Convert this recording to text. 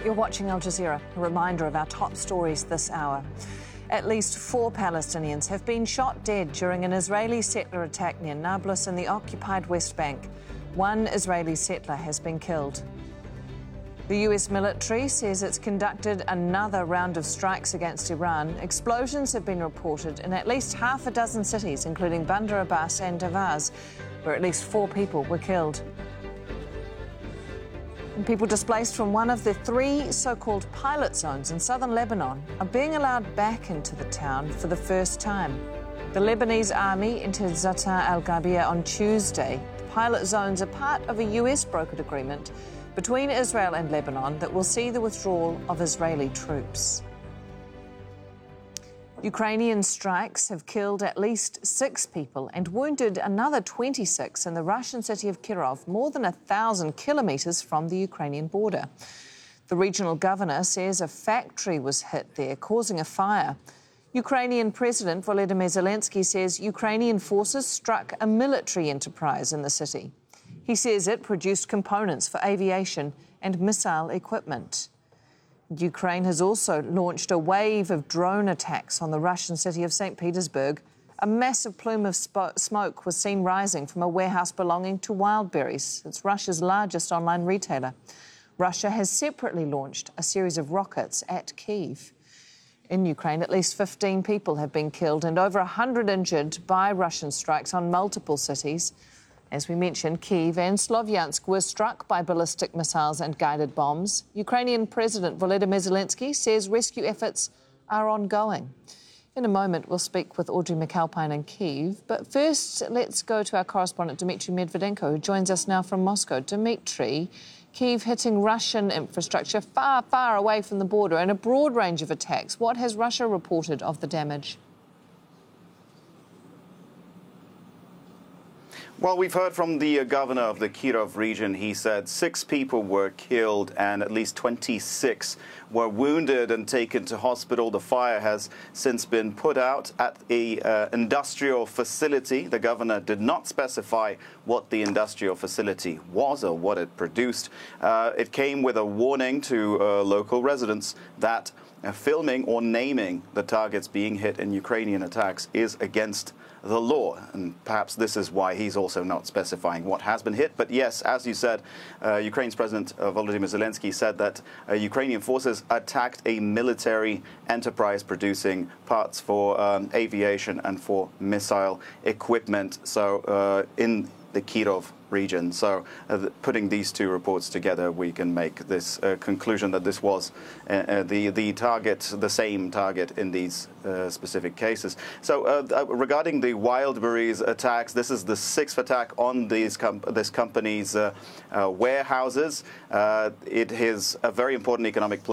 You're watching Al Jazeera. A reminder of our top stories this hour. At least 4 Palestinians have been shot dead during an Israeli settler attack near Nablus in the occupied West Bank. 1 Israeli settler has been killed. The US military says it's conducted another round of strikes against Iran. Explosions have been reported in at least half a dozen cities, including Bandar Abbas and Davaz, where at least 4 people were killed. And people displaced from one of the 3 so-called pilot zones in southern Lebanon are being allowed back into the town for the first time. The Lebanese army entered Za'atar al-Ghabia on Tuesday. The pilot zones are part of a US brokered agreement between Israel and Lebanon that will see the withdrawal of Israeli troops. Ukrainian strikes have killed at least 6 people and wounded another 26 in the Russian city of Kirov, more than 1,000 kilometres from the Ukrainian border. The regional governor says a factory was hit there, causing a fire. Ukrainian President Volodymyr Zelensky says Ukrainian forces struck a military enterprise in the city. He says it produced components for aviation and missile equipment. Ukraine has also launched a wave of drone attacks on the Russian city of St. Petersburg. A massive plume of smoke was seen rising from a warehouse belonging to Wildberries. It's Russia's largest online retailer. Russia has separately launched a series of rockets at Kyiv. In Ukraine, at least 15 people have been killed and over 100 injured by Russian strikes on multiple cities. As we mentioned, Kyiv and Slovyansk were struck by ballistic missiles and guided bombs. Ukrainian President Volodymyr Zelensky says rescue efforts are ongoing. In a moment, we'll speak with Audrey McAlpine in Kyiv. But first, let's go to our correspondent, Dmitry Medvedenko, who joins us now from Moscow. Dmitry, Kyiv hitting Russian infrastructure far, far away from the border and a broad range of attacks. What has Russia reported of the damage? Well, we've heard from the governor of the Kirov region. He said 6 people were killed and at least 26 were wounded and taken to hospital. The fire has since been put out at a industrial facility. The governor did not specify what the industrial facility was or what it produced. It came with a warning to local residents that filming or naming the targets being hit in Ukrainian attacks is against the law, and perhaps this is why he's also not specifying what has been hit. But yes, as you said, Ukraine's President Volodymyr Zelensky said that Ukrainian forces attacked a military enterprise producing parts for aviation and for missile equipment, so in the Kirov region. So putting these 2 reports together, we can make this conclusion that this was the target, the same target in these specific cases. So regarding the Wildberries attacks, this is the 6th attack on this company's warehouses. It is a very important economic